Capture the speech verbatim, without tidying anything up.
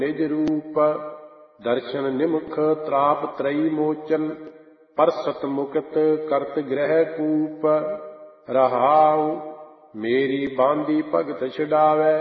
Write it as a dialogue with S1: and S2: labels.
S1: ਨਿਜ ਰੂਪ। ਦਰਸ਼ਨ ਨਿਮਖ ਤ੍ਰਾਪ ਤਰਈ ਮੋਚਨ, ਪਰਸਤ ਮੁਕਤ ਕਰਤ ਗ੍ਰਹਿ ਕੂਪ। ਰਹਾਉ ਮੇਰੀ ਬਾਂਦੀ ਭਗਤ ਛਡਾਵੈ,